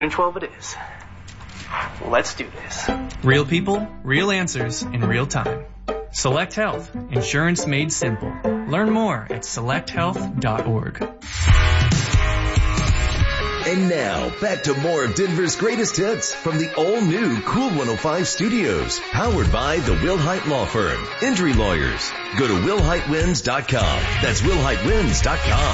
12 it is. Let's do this. Real people, real answers in real time. Select Health. Insurance made simple. Learn more at selecthealth.org. And now, back to more of Denver's greatest hits from the all-new Cool 105 Studios, powered by the Wilhite Law Firm, Injury Lawyers. Go to wilhitewins.com. That's wilhitewins.com.